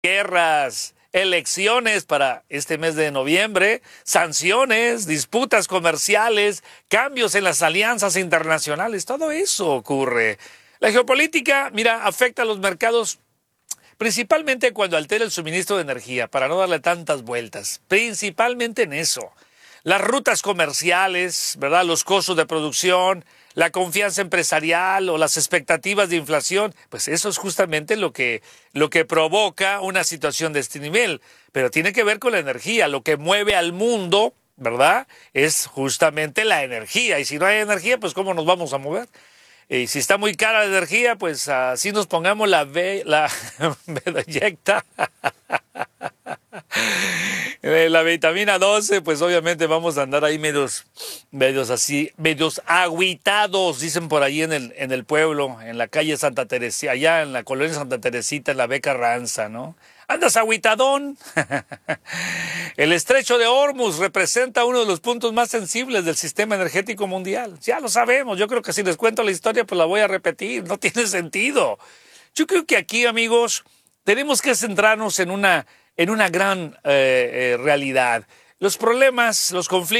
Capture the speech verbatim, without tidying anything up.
guerras, elecciones para este mes de noviembre, sanciones, disputas comerciales, cambios en las alianzas internacionales, todo eso ocurre. La geopolítica, mira, afecta a los mercados principalmente cuando altera el suministro de energía, para no darle tantas vueltas, principalmente en eso. Las rutas comerciales, ¿verdad? Los costos de producción, la confianza empresarial o las expectativas de inflación, pues eso es justamente lo que, lo que provoca una situación de este nivel. Pero tiene que ver con la energía, lo que mueve al mundo, ¿verdad? Es justamente la energía. Y si no hay energía, pues ¿cómo nos vamos a mover? Y si está muy cara la energía, pues así nos pongamos la B, la Bedayecta, la vitamina doce, pues obviamente vamos a andar ahí medios, medios así, medios agüitados, dicen por ahí en el, en el pueblo, en la calle Santa Teresita, allá en la colonia Santa Teresita, en la Beca Ranza, ¿no? ¿Andas agüitadón? El estrecho de Hormuz representa uno de los puntos más sensibles del sistema energético mundial. Ya lo sabemos, yo creo que si les cuento la historia, pues la voy a repetir, no tiene sentido. Yo creo que aquí, amigos, tenemos que centrarnos en una, en una gran eh, eh, realidad. Los problemas, los conflictos,